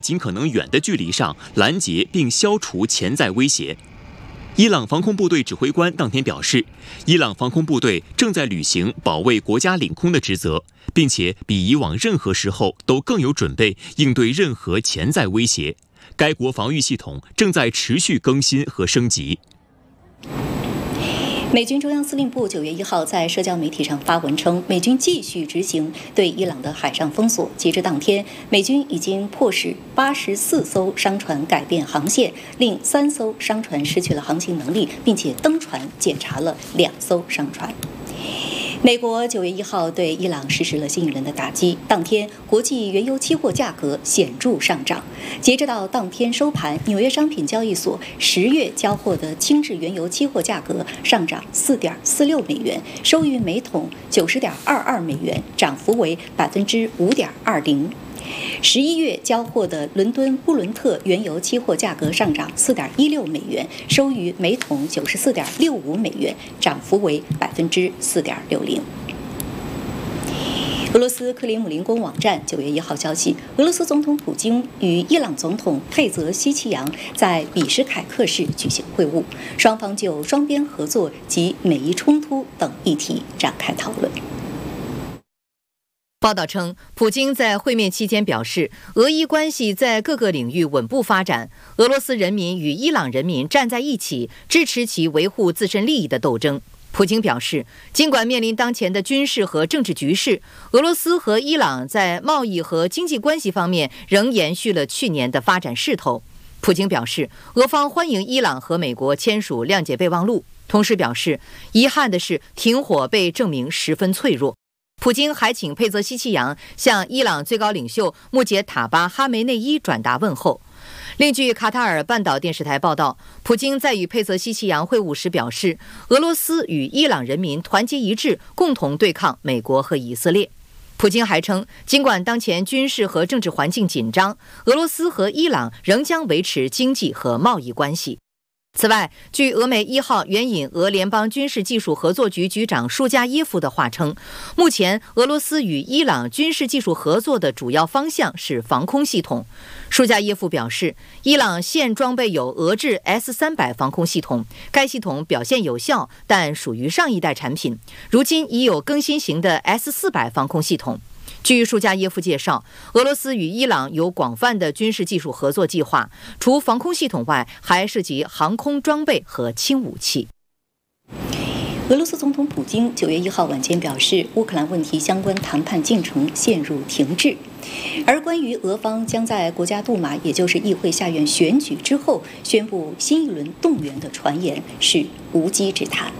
尽可能远的距离上拦截并消除潜在威胁。伊朗防空部队指挥官当天表示，伊朗防空部队正在履行保卫国家领空的职责，并且比以往任何时候都更有准备应对任何潜在威胁。该国防御系统正在持续更新和升级。 美军中央司令部9月1号在社交媒体上发文称，美军继续执行对伊朗的海上封锁。截至当天，美军已经迫使84艘商船改变航线，令3艘商船失去了航行能力，并且登船检查了2艘商船。美国9月1号对伊朗实施了新一轮的打击。当天，国际原油期货价格显著上涨。截止到当天收盘，纽约商品交易所10月交货的轻质原油期货价格上涨4.46美元，收于每桶90.22美元，涨幅为5.20%。11月交货的伦敦布伦特原油期货价格上涨4.16美元，收于每桶94.65美元，涨幅为4.60%。俄罗斯克里姆林宫网站9月1号消息，俄罗斯总统普京与伊朗总统佩泽西奇扬在比什凯克市举行会晤，双方就双边合作及美伊冲突等议题展开讨论。 报道称，普京在会面期间表示，俄伊关系在各个领域稳步发展，俄罗斯人民与伊朗人民站在一起，支持其维护自身利益的斗争。普京表示，尽管面临当前的军事和政治局势，俄罗斯和伊朗在贸易和经济关系方面仍延续了去年的发展势头。普京表示，俄方欢迎伊朗和美国签署谅解备忘录，同时表示，遗憾的是，停火被证明十分脆弱。普京还请佩泽西奇扬向伊朗最高领袖穆杰塔巴·哈梅内伊转达问候。另据卡塔尔半岛电视台报道，普京在与佩泽西奇扬会晤时表示，俄罗斯与伊朗人民团结一致，共同对抗美国和以色列。普京还称，尽管当前军事和政治环境紧张，俄罗斯和伊朗仍将维持经济和贸易关系。此外，据俄媒1号援引俄联邦军事技术合作局局长舒加耶夫的话称，目前俄罗斯与伊朗军事技术合作的主要方向是防空系统。舒加耶夫表示，伊朗现装备有俄制 S-300防空系统，该系统表现有效，但属于上一代产品，如今已有更新型的 S-400防空系统。据舒加耶夫介绍，俄罗斯与伊朗有广泛的军事技术合作计划，除防空系统外，还涉及航空装备和轻武器。 俄罗斯总统普京9月1号晚间表示，乌克兰问题相关谈判进程陷入停滞，而关于俄方将在国家杜马，也就是议会下院选举之后宣布新一轮动员的传言是无稽之谈。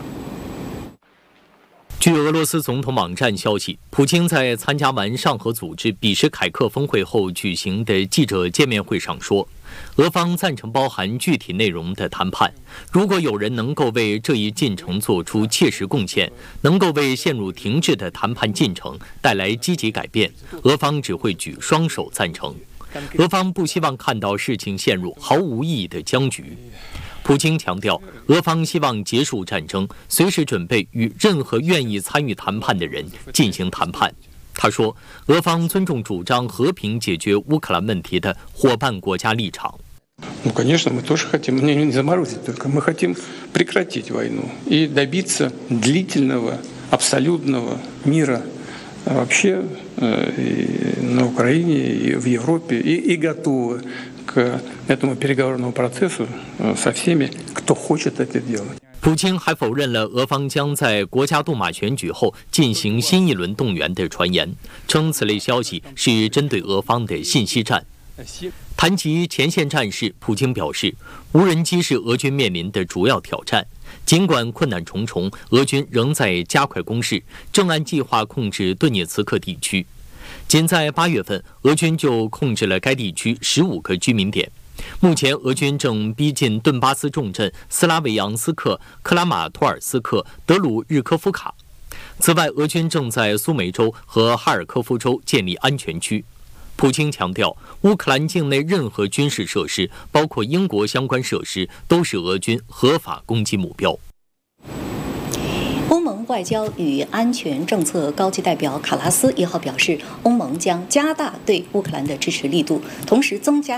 据俄罗斯总统网站消息，普京在参加完上合组织比什凯克峰会后举行的记者见面会上说，俄方赞成包含具体内容的谈判，如果有人能够为这一进程做出切实贡献，能够为陷入停滞的谈判进程带来积极改变，俄方只会举双手赞成。俄方不希望看到事情陷入毫无意义的僵局。普京强调，俄方希望结束战争，随时准备与任何愿意参与谈判的人进行谈判。他说，俄方尊重主张和平解决乌克兰问题的伙伴国家立场。 Конечно, мы тоже хотим не заморозить только, мы хотим прекратить войну и добиться длительного, абсолютного мира вообще на Украине, и в Европе, и готовы к этому переговорному процессу со всеми, кто хочет это делать. 普京还否认了俄方将在国家杜马选举后进行新一轮动员的传言，称此类消息是针对俄方的信息战。谈及前线战事，普京表示，无人机是俄军面临的主要挑战。尽管困难重重，俄军仍在加快攻势，正按计划控制顿涅茨克地区。仅在8月份，俄军就控制了该地区15个居民点。目前，俄军正逼近顿巴斯重镇斯拉维扬斯克、克拉马托尔斯克、德鲁日科夫卡。此外，俄军正在苏梅州和哈尔科夫州建立安全区。普京强调，乌克兰境内任何军事设施，包括英国相关设施，都是俄军合法攻击目标。 欧盟外交与安全政策高级代表卡拉斯1号表示，欧盟将加大对乌克兰的支持力度，同时增加